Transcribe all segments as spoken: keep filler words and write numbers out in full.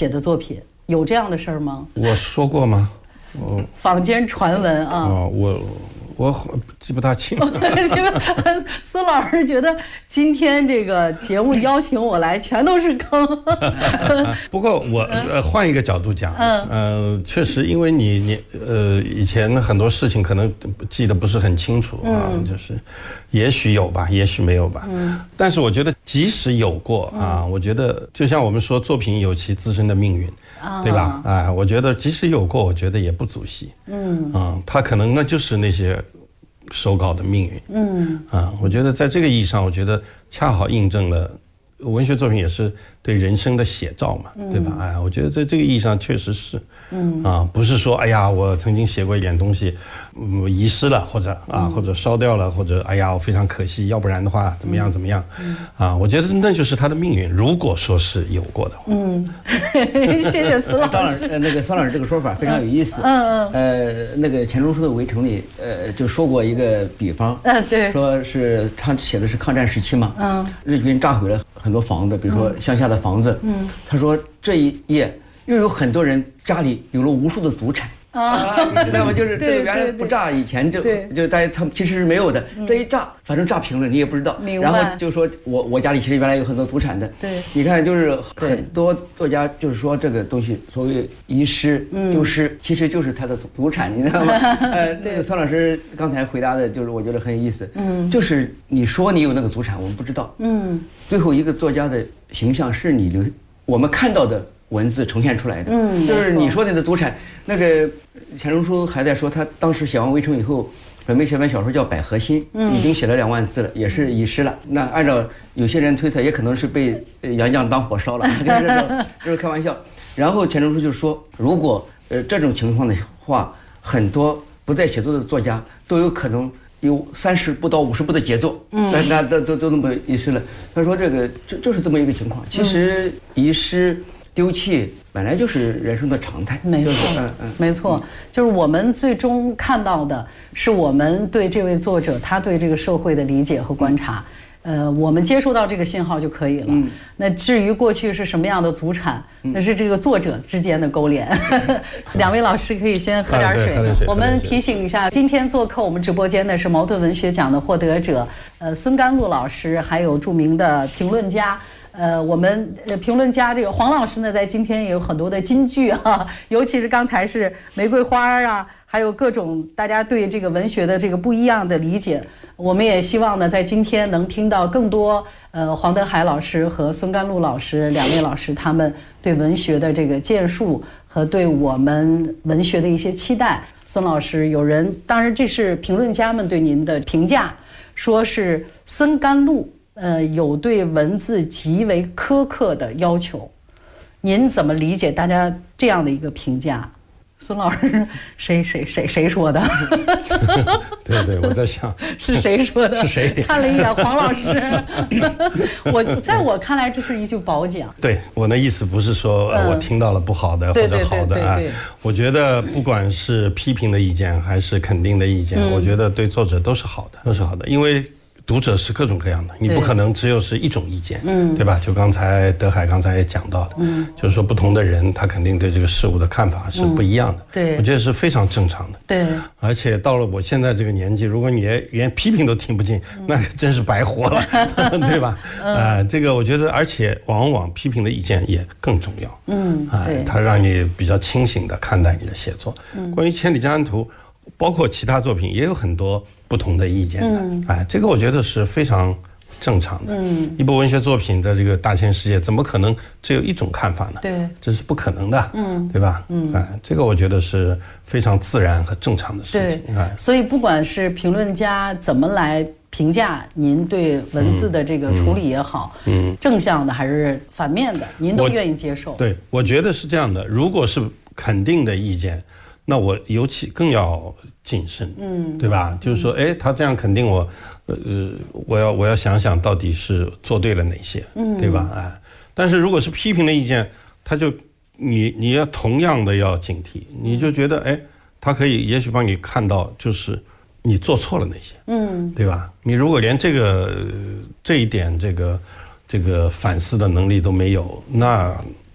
写的作品，有这样的事儿吗？ 我说过吗？ 我坊间传闻啊。 哦，我。我记不大清。 孙老师觉得今天这个节目邀请我来，全都是坑。 不过我呃换一个角度讲，嗯，呃，确实，因为你你呃以前很多事情可能记得不是很清楚啊，嗯、就是也许有吧，也许没有吧。嗯。但是我觉得即使有过啊，嗯、我觉得就像我们说，作品有其自身的命运。对吧？啊，我觉得即使有过，我觉得也不足惜。嗯啊，他可能那就是那些手稿的命运。嗯啊，我觉得在这个意义上，我觉得恰好印证了文学作品也是对人生的写照嘛，对吧？哎，我觉得在这个意义上确实是。嗯啊，不是说哎呀，我曾经写过一点东西，嗯，遗失了，或者啊，或者烧掉了，或者哎呀，我非常可惜，要不然的话怎么样怎么样，啊，我觉得那就是他的命运。如果说是有过的话， 嗯，谢谢孙老师。 当然，那个孙老师这个说法非常有意思。嗯嗯。呃，那个钱钟书的《围城》里，呃，就说过一个比方。嗯，对。说是他写的是抗战时期嘛。嗯。日军炸毁了很多房子，比如说乡下的房子。嗯。他说这一夜。又有很多人家里有了无数的祖产啊，你知道吗？就是这个原来不炸以前就就大家他们其实是没有的，这一炸反正炸平了你也不知道。然后就说我我家里其实原来有很多祖产的。对，你看就是很多作家就是说这个东西所谓遗失丢失，其实就是他的祖产，你知道吗？呃，那个孙老师刚才回答的就是我觉得很有意思。嗯，就是你说你有那个祖产，我们不知道。嗯，最后一个作家的形象是你留我们看到的。文字呈现出来的，嗯，就是你说的祖产。那个钱钟书还在说，他当时写完《围城》以后，准备写本小说叫《百合心》，嗯，已经写了两万字了，也是遗失了。那按照有些人推测，也可能是被杨绛当火烧了，这是开玩笑。然后钱钟书就说，如果呃这种情况的话，很多不在写作的作家都有可能有三十部到五十部的杰作，嗯，那那都都都那么遗失了。他说这个就就是这么一个情况。其实遗失。丢弃本来就是人生的常态， 没错，嗯嗯，没错，就是我们最终看到的是我们对这位作者他对这个社会的理解和观察，呃，我们接收到这个信号就可以了。嗯，那至于过去是什么样的祖产，那是这个作者之间的勾连。两位老师可以先喝点水。啊、水我们提醒一下，今天做客我们直播间的是茅盾文学奖的获得者，呃，孙甘露老师，还有著名的评论家。呃，我们评论家这个黄老师呢，在今天也有很多的金句啊，尤其是刚才是玫瑰花啊，还有各种大家对这个文学的这个不一样的理解。我们也希望呢，在今天能听到更多呃黄德海老师和孙甘露老师两位老师他们对文学的这个建树和对我们文学的一些期待。孙老师，有人当然这是评论家们对您的评价，说是孙甘露。呃，有对文字极为苛刻的要求，您怎么理解大家这样的一个评价？孙老师，谁谁谁谁说的？ 对对，我在想是谁说的？ 是谁？ 看了一眼黄老师，我在我看来这是一句褒奖。 对，我的意思不是说我听到了不好的或者好的啊，我觉得不管是批评的意见还是肯定的意见，我觉得对作者都是好的，都是好的，因为。读者是各种各样的，你不可能只有是一种意见，嗯，对吧？就刚才德海刚才也讲到的，嗯，就是说不同的人他肯定对这个事物的看法是不一样的，嗯、对，我觉得是非常正常的，对。而且到了我现在这个年纪，如果你连批评都听不进，嗯、那真是白活了，对吧？嗯、呃，这个我觉得，而且往往批评的意见也更重要，嗯，啊、呃，它让你比较清醒地看待你的写作。嗯、关于《千里江山图》。包括其他作品也有很多不同的意见的，嗯、哎，这个我觉得是非常正常的。嗯，一部文学作品在这个大千世界，怎么可能只有一种看法呢？对，这是不可能的，嗯，对吧？嗯，哎，这个我觉得是非常自然和正常的事情。哎， 所以不管是评论家怎么来评价您对文字的这个处理也好，嗯，嗯正向的还是反面的，您都愿意接受？ 对，我觉得是这样的。如果是肯定的意见。那我尤其更要谨慎，嗯，对吧？就是说，哎，他这样肯定我，呃，我要我要想想到底是做对了哪些，嗯，对吧？哎，但是如果是批评的意见，他就你你要同样的要警惕，你就觉得，哎，他可以也许帮你看到，就是你做错了哪些，嗯，对吧？你如果连这个这一点这个这个反思的能力都没有，那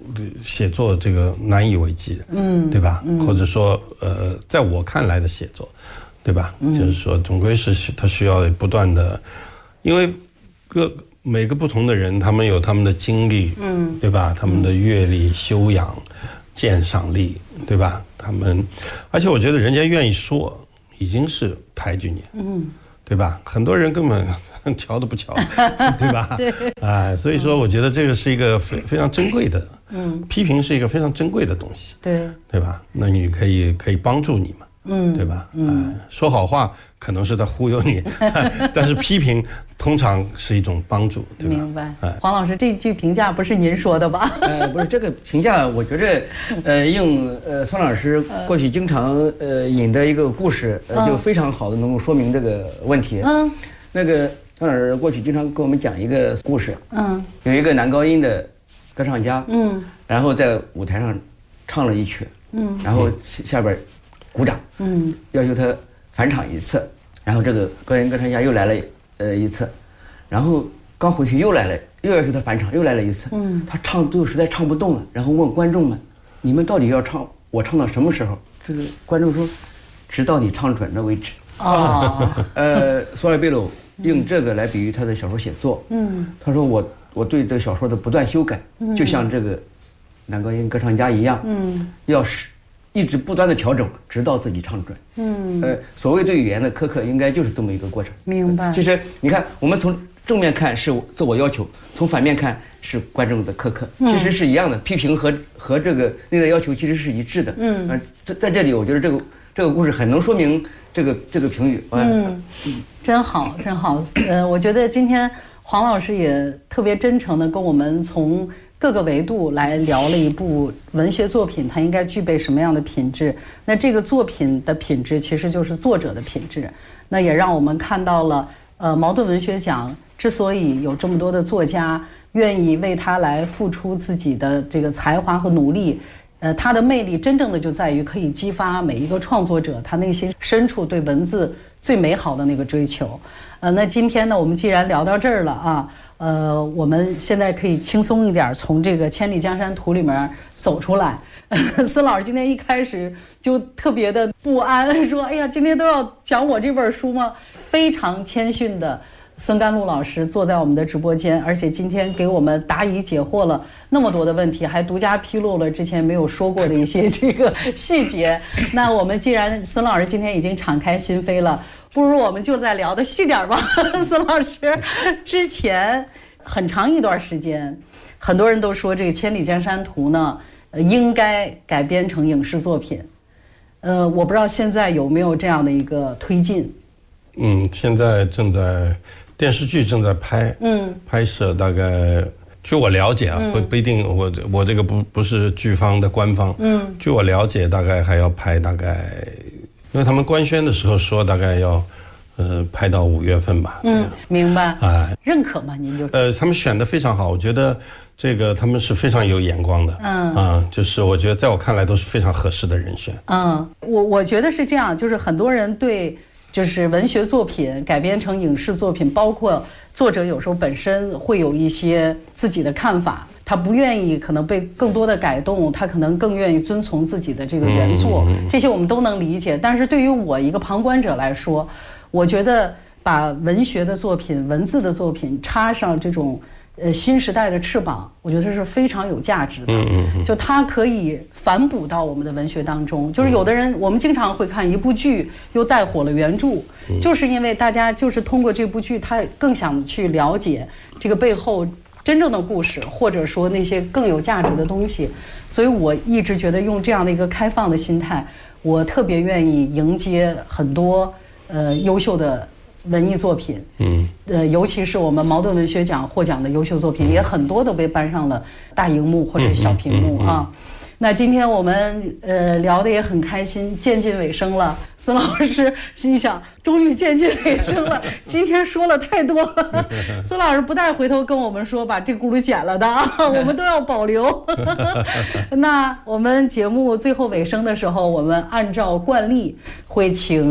写作这个难以为继的，嗯，对吧？嗯、或者说，呃，在我看来的写作，对吧？嗯、就是说，总归是他需要不断的，因为各每个不同的人，他们有他们的经历，嗯，对吧？他们的阅历、修养、鉴赏力，对吧？他们，而且我觉得人家愿意说，已经是抬举你，嗯，对吧？很多人根本瞧都不瞧，对吧？对，啊、呃，所以说我觉得这个是一个非非常珍贵的，嗯，批评是一个非常珍贵的东西， 对， 对吧？那你可以可以帮助你嘛，嗯，对吧？嗯、呃，说好话可能是在忽悠你，但是批评通常是一种帮助，对吧？ 明白。哎、黄老师，这句评价不是您说的吧？ 呃，不是这个评价，我觉着，呃，用呃孙老师过去经常呃引的一个故事，呃，就非常好的能够说明这个问题。嗯，那个。孙老师过去经常跟我们讲一个故事，嗯，有一个男高音的歌唱家，嗯，然后在舞台上唱了一曲，嗯，然后下边鼓掌，嗯，要求他返场一次，然后这个高音歌唱家又来了，呃一次，然后刚回去又来了，又要求他返场，又来了一次，嗯，他唱最后实在唱不动了，然后问观众们，你们到底要唱我唱到什么时候？这个观众说，直到你唱准了为止。哦，呃，索尔贝鲁用这个来比喻他的小说写作。嗯，他说我我对这个小说的不断修改，嗯、就像这个男高音歌唱家一样，嗯，要是一直不断的调整，直到自己唱准。嗯，呃，所谓对语言的苛刻，应该就是这么一个过程。 明白。 其实你看，我们从正面看是自我要求，从反面看是观众的苛刻，其实是一样的。批评和和这个内在要求其实是一致的。嗯，呃，在在这里，我觉得这个这个故事很能说明。这个这个评语， 嗯，真好，真好。呃，我觉得今天黄老师也特别真诚的跟我们从各个维度来聊了一部文学作品，它应该具备什么样的品质。那这个作品的品质其实就是作者的品质。那也让我们看到了，呃，茅盾文学奖之所以有这么多的作家愿意为它来付出自己的这个才华和努力。呃，它的魅力真正的就在于可以激发每一个创作者他内心深处对文字最美好的那个追求。呃，那今天呢，我们既然聊到这儿了啊，呃，我们现在可以轻松一点，从这个《千里江山图》里面走出来。孙老师今天一开始就特别的不安，说：“哎呀，今天都要讲我这本书吗？”非常谦逊的。孙甘露老师坐在我们的直播间，而且今天给我们答疑解惑了那么多的问题，还独家披露了之前没有说过的一些这个细节。那我们既然孙老师今天已经敞开心扉了，不如我们就再聊的细点吧。孙老师之前很长一段时间，很多人都说这个《千里江山图》呢，呃，应该改编成影视作品。呃，我不知道现在有没有这样的一个推进。 嗯，现在正在。电视剧正在拍，嗯，拍摄大概，据我了解啊，嗯、不不一定，我我这个不不是剧方的官方，嗯，据我了解，大概还要拍大概，因为他们官宣的时候说大概要，呃，拍到五月份吧， 嗯，明白，啊、呃，认可吗？您就， 呃，他们选的非常好，我觉得这个他们是非常有眼光的，嗯，啊、呃，就是我觉得在我看来都是非常合适的人选， 嗯，我我觉得是这样，就是很多人对。就是文学作品改编成影视作品，包括作者有时候本身会有一些自己的看法，他不愿意可能被更多的改动，他可能更愿意遵从自己的这个原作，这些我们都能理解。但是对于我一个旁观者来说，我觉得把文学的作品、文字的作品插上这种呃新时代的翅膀，我觉得是非常有价值的。就它可以反哺到我们的文学当中。就是有的人，我们经常会看一部剧又带火了原著，就是因为大家就是通过这部剧，他更想去了解这个背后真正的故事，或者说那些更有价值的东西。所以我一直觉得用这样的一个开放的心态，我特别愿意迎接很多呃优秀的文艺作品，嗯，呃，尤其是我们茅盾文学奖获奖的优秀作品，也很多都被搬上了大荧幕或者小屏幕啊。那今天我们呃聊得也很开心，渐近尾声了。孙老师心想，终于渐近尾声了，今天说了太多了。孙老师不带回头跟我们说把这轱辘剪了的啊，我们都要保留。那我们节目最后尾声的时候，我们按照惯例会请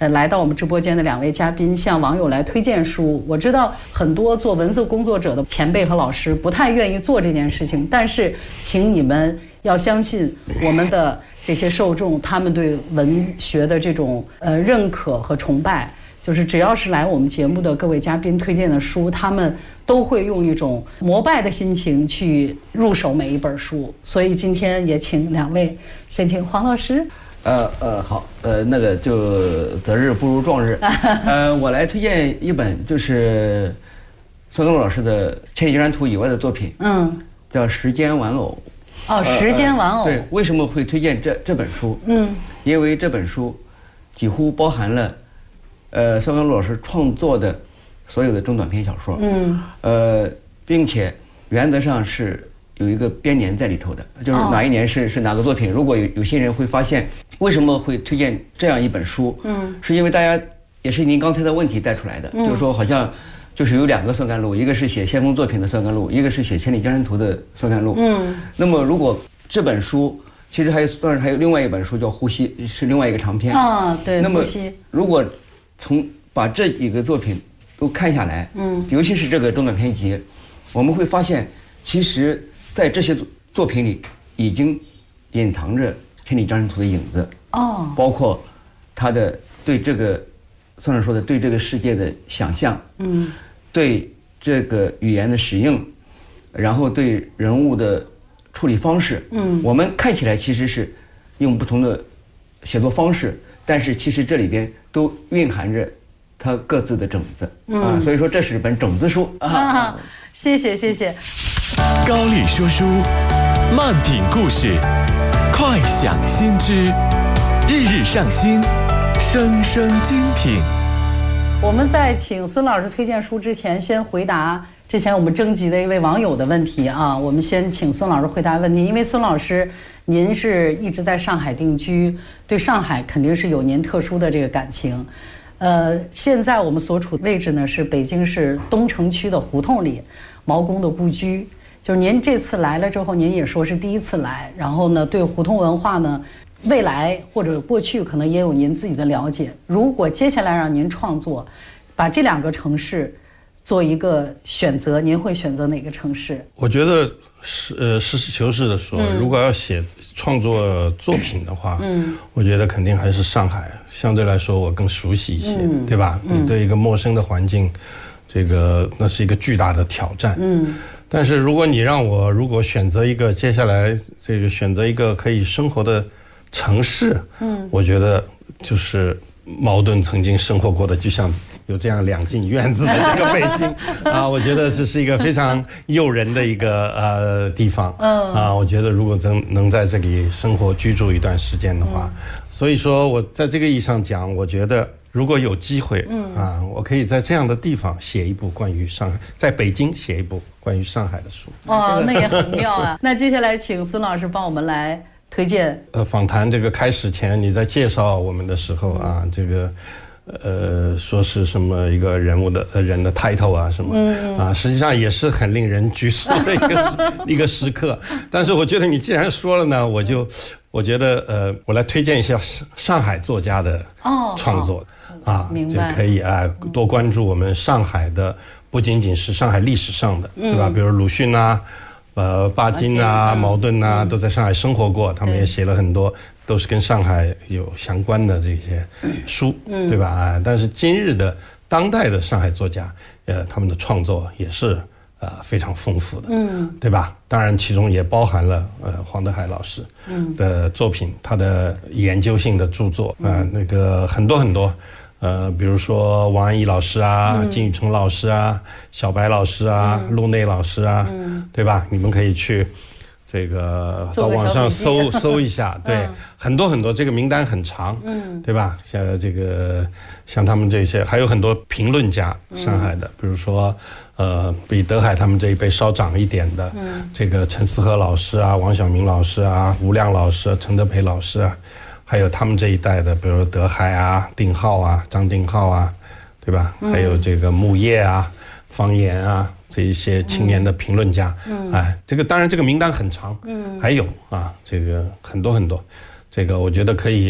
呃，来到我们直播间的两位嘉宾向网友来推荐书。我知道很多做文字工作者的前辈和老师不太愿意做这件事情，但是请你们要相信我们的这些受众，他们对文学的这种呃认可和崇拜，就是只要是来我们节目的各位嘉宾推荐的书，他们都会用一种膜拜的心情去入手每一本书。所以今天也请两位，先请黄老师。 呃呃好，呃那个就择日不如撞日，呃我来推荐一本就是孙刚老师的《千里江山图》以外的作品，嗯，叫《时间玩偶》。 哦，《时间玩偶》。 对，为什么会推荐这这本书？嗯，因为这本书几乎包含了呃孙刚老师创作的所有的中短篇小说，嗯，呃，并且原则上是有一个编年在里头的，就是哪一年是是哪个作品。如果有有些人会发现，为什么会推荐这样一本书？嗯，是因为大家也是您刚才的问题带出来的，就是说好像就是有两个孙甘露，一个是写先锋作品的孙甘露，一个是写《千里江山图》的孙甘露。嗯，那么如果这本书其实还有当然还有另外一本书叫《呼吸》，是另外一个长篇啊，对。 那么如果从把这几个作品都看下来，嗯，尤其是这个中短篇集，我们会发现，其实在这些作品里已经隐藏着《千里江山图》的影子哦，包括他的对这个孙老师说的对这个世界的想象，嗯，对这个语言的使用，然后对人物的处理方式，嗯，我们看起来其实是用不同的写作方式，但是其实这里边都蕴含着它各自的种子，嗯、啊，所以说这是本种子书啊。 谢谢谢谢。 高丽说书，慢品故事，快享新知，日日上新，声声精品。 我们在请孙老师推荐书之前，先回答之前我们征集的一位网友的问题啊。我们先请孙老师回答问题，因为孙老师您是一直在上海定居，对上海肯定是有您特殊的这个感情。呃，现在我们所处的位置呢是北京市东城区的胡同里，毛公的故居。就是您这次来了之后，您也说是第一次来，然后呢，对胡同文化呢，未来或者过去可能也有您自己的了解。如果接下来让您创作，把这两个城市做一个选择，您会选择哪个城市？ 我觉得是呃实事求是的说，嗯、如果要写创作作品的话，嗯，我觉得肯定还是上海，相对来说我更熟悉一些，嗯、对吧？嗯、你对一个陌生的环境，这个那是一个巨大的挑战，嗯。但是如果你让我如果选择一个接下来这个选择一个可以生活的城市，嗯，我觉得就是茅盾曾经生活过的，就像有这样两进院子的这个北京啊，我觉得这是一个非常诱人的一个呃地方，嗯啊，我觉得如果能能在这里生活居住一段时间的话，嗯、所以说我在这个意义上讲，我觉得如果有机会，嗯啊，我可以在这样的地方写一部关于上海，在北京写一部关于上海的书。 哦，那也很妙啊。那接下来请孙老师帮我们来推荐。呃， 访谈这个开始前，你在介绍我们的时候啊，这个。呃，说是什么一个人物的呃人的 title 啊什么，嗯、啊，实际上也是很令人局促的一个时一个时刻。但是我觉得你既然说了呢，我就我觉得呃，我来推荐一下上海作家的创作、哦、啊，就可以啊多关注我们上海的，不仅仅是上海历史上的，嗯、对吧？比如鲁迅啊，呃，巴金啊，茅盾啊，嗯、都在上海生活过，他们也写了很多。都是跟上海有相关的这些书，嗯、对吧？啊，但是今日的当代的上海作家，呃，他们的创作也是呃非常丰富的，嗯，对吧？当然，其中也包含了呃黄德海老师的作品，嗯、他的研究性的著作啊、呃，那个很多很多，呃，比如说王安忆老师啊，嗯、金宇澄老师啊，小白老师啊，嗯、陆内老师啊，嗯、对吧？你们可以去。这个到网上搜搜一下，对，嗯、很多很多，这个名单很长，嗯，对吧？像这个像他们这些，还有很多评论家，上海的，嗯、比如说呃，比德海他们这一辈稍长一点的，嗯，这个陈思和老师啊，王晓明老师啊，吴亮老师啊，陈德培老师啊，还有他们这一代的，比如德海啊、丁浩啊、张丁浩啊，对吧？嗯、还有这个木叶啊、方言啊。这一些青年的评论家，嗯，哎，这个当然这个名单很长，嗯，还有啊，这个很多很多，这个我觉得可以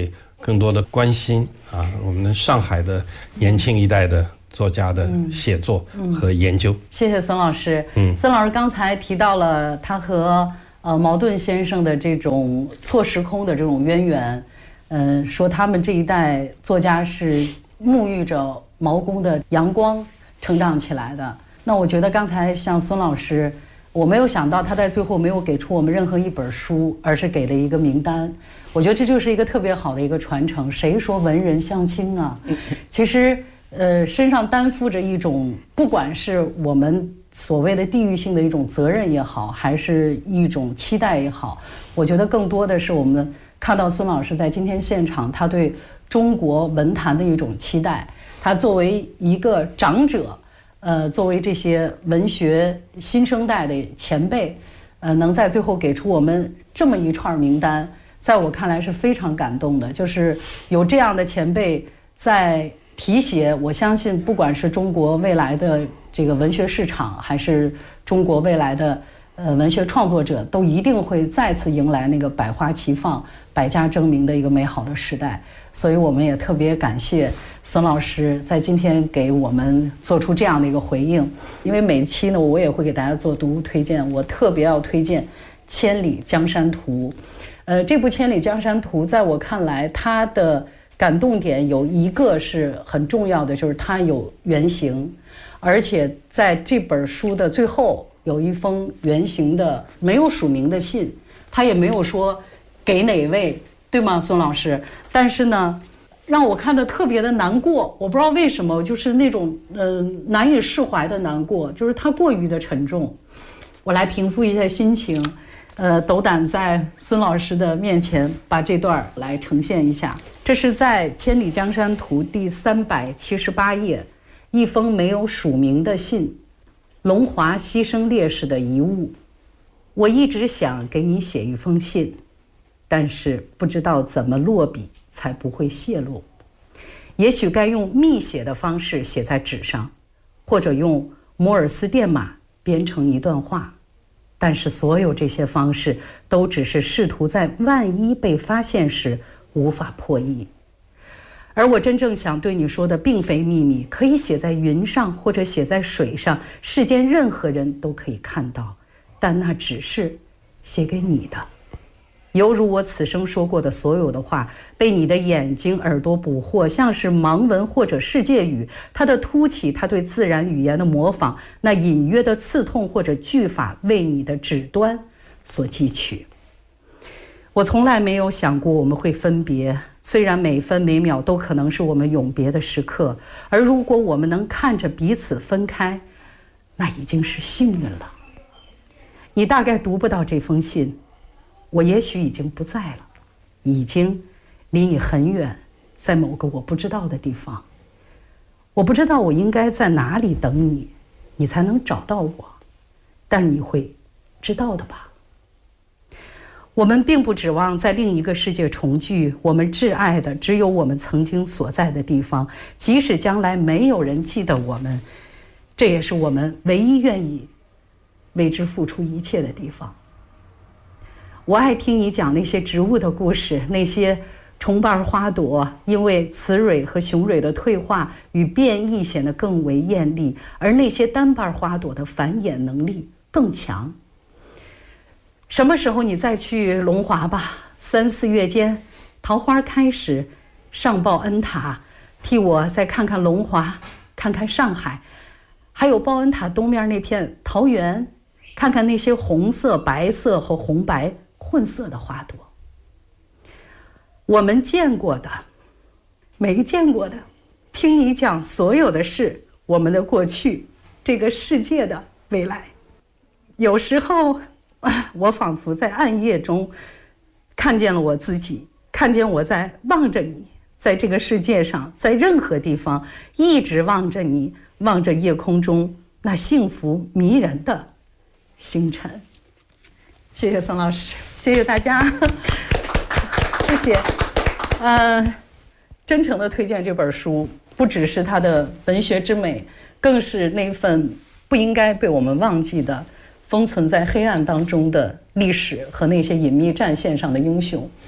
更多的关心啊，我们上海的年轻一代的作家的写作和研究。嗯嗯、 谢谢孙老师。嗯，孙老师刚才提到了他和呃茅盾先生的这种错时空的这种渊源，嗯、呃，说他们这一代作家是沐浴着毛公的阳光成长起来的。那我觉得刚才像孙老师，我没有想到他在最后没有给出我们任何一本书，而是给了一个名单。我觉得这就是一个特别好的一个传承。谁说文人相轻啊？其实。呃，身上担负着一种，不管是我们所谓的地域性的一种责任也好，还是一种期待也好，我觉得更多的是我们看到孙老师在今天现场，他对中国文坛的一种期待。他作为一个长者，呃，作为这些文学新生代的前辈，呃，能在最后给出我们这么一串名单，在我看来是非常感动的。就是有这样的前辈在提携，我相信不管是中国未来的这个文学市场，还是中国未来的呃文学创作者，都一定会再次迎来那个百花齐放、百家争鸣的一个美好的时代。所以我们也特别感谢孙老师在今天给我们做出这样的一个回应。因为每期呢，我也会给大家做读物推荐，我特别要推荐《千里江山图》。呃，这部《千里江山图》在我看来，它的感动点有一个是很重要的，就是它有原型，而且在这本书的最后有一封原型的没有署名的信，他也没有说给哪位，对吗，孙老师？但是呢，让我看得特别的难过，我不知道为什么，就是那种呃难以释怀的难过，就是它过于的沉重。我来平复一下心情，呃，斗胆在孙老师的面前把这段来呈现一下。这是在《千里江山图》第三百七十八页，一封没有署名的信，龙华牺牲烈士的遗物。我一直想给你写一封信，但是不知道怎么落笔才不会泄露。也许该用密写的方式写在纸上，或者用摩尔斯电码编成一段话。但是所有这些方式都只是试图在万一被发现时无法破译。而我真正想对你说的并非秘密，可以写在云上或者写在水上，世间任何人都可以看到，但那只是写给你的。犹如我此生说过的所有的话，被你的眼睛耳朵捕获，像是盲文或者世界语，它的凸起，它对自然语言的模仿，那隐约的刺痛或者句法为你的指端所汲取。我从来没有想过我们会分别，虽然每分每秒都可能是我们永别的时刻，而如果我们能看着彼此分开，那已经是幸运了。你大概读不到这封信，我也许已经不在了，已经离你很远，在某个我不知道的地方。我不知道我应该在哪里等你，你才能找到我，但你会知道的吧。我们并不指望在另一个世界重聚，我们挚爱的只有我们曾经所在的地方，即使将来没有人记得我们，这也是我们唯一愿意为之付出一切的地方。我爱听你讲那些植物的故事，那些重瓣花朵因为雌蕊和雄蕊的退化与变异显得更为艳丽，而那些单瓣花朵的繁衍能力更强。什么时候你再去龙华吧，三四月间桃花开时，上报恩塔，替我再看看龙华，看看上海，还有报恩塔东面那片桃园，看看那些红色、白色和红白混色的花朵。我们见过的，没见过的，听你讲所有的事，我们的过去，这个世界的未来。有时候我仿佛在暗夜中看见了我自己，看见我在望着你，在这个世界上，在任何地方一直望着你，望着夜空中那幸福迷人的星辰。谢谢宋老师，谢谢大家，谢谢。呃，真诚的推荐这本书，不只是它的文学之美，更是那份不应该被我们忘记的封存在黑暗当中的历史和那些隐秘战线上的英雄。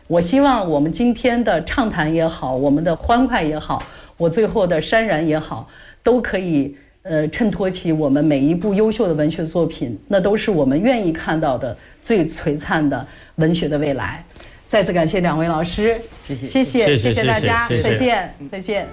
我希望我们今天的畅谈也好，我们的欢快也好，我最后的潸然也好，都可以呃衬托起我们每一部优秀的文学作品，那都是我们愿意看到的最璀璨的文学的未来。再次感谢两位老师， 谢谢， 谢谢，谢谢大家，再见，再见。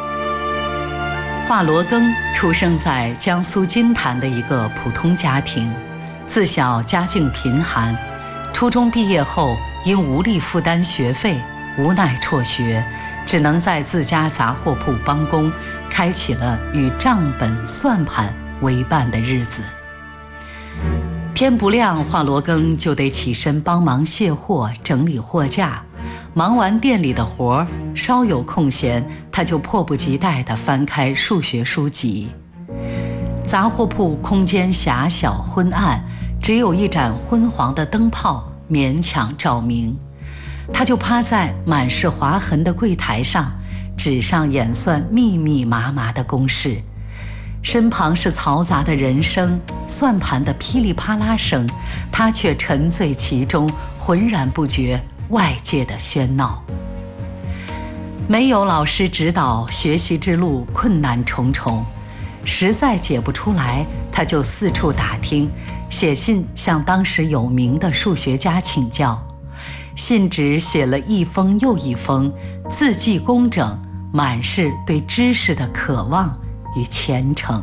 华罗庚出生在江苏金坛的一个普通家庭，自小家境贫寒，初中毕业后因无力负担学费，无奈辍学，只能在自家杂货铺帮工，开启了与账本算盘为伴的日子。天不亮，华罗庚就得起身帮忙卸货、整理货架。忙完店里的活儿，稍有空闲，他就迫不及待地翻开数学书籍。杂货铺空间狭小昏暗，只有一盏昏黄的灯泡勉强照明。他就趴在满是划痕的柜台上，纸上演算密密麻麻的公式。身旁是嘈杂的人声，算盘的噼里啪啦声，他却沉醉其中，浑然不觉外界的喧闹。没有老师指导，学习之路困难重重，实在解不出来，他就四处打听，写信向当时有名的数学家请教。信纸写了一封又一封，字迹工整，满是对知识的渴望与虔诚。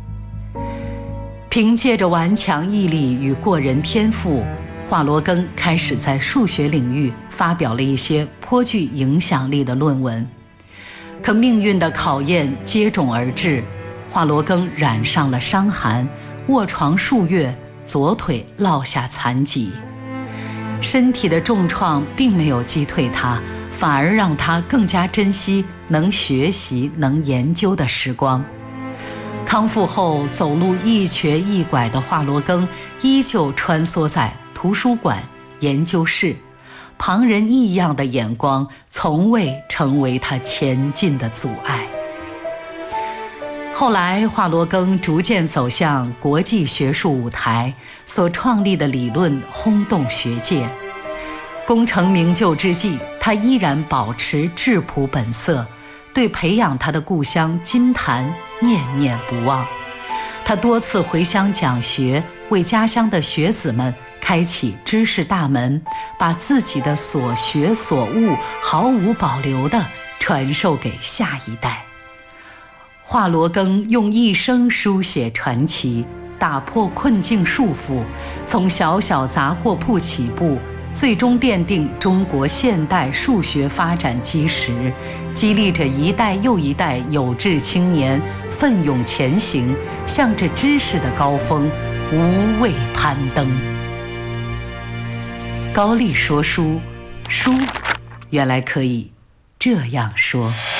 凭借着顽强毅力与过人天赋，华罗庚开始在数学领域发表了一些颇具影响力的论文。可命运的考验接踵而至，华罗庚染上了伤寒，卧床数月，左腿落下残疾。身体的重创并没有击退他，反而让他更加珍惜能学习、能研究的时光。康复后，走路一瘸一拐的华罗庚依旧穿梭在图书馆、研究室，旁人异样的眼光从未成为他前进的阻碍。后来，华罗庚逐渐走向国际学术舞台，所创立的理论轰动学界。功成名就之际，他依然保持质朴本色，对培养他的故乡金坛念念不忘。他多次回乡讲学，为家乡的学子们开启知识大门，把自己的所学所悟毫无保留地传授给下一代。华罗庚用一生书写传奇，打破困境束缚，从小小杂货铺起步，最终奠定中国现代数学发展基石，激励着一代又一代有志青年奋勇前行，向着知识的高峰无畏攀登。高丽说书，书原来可以这样说。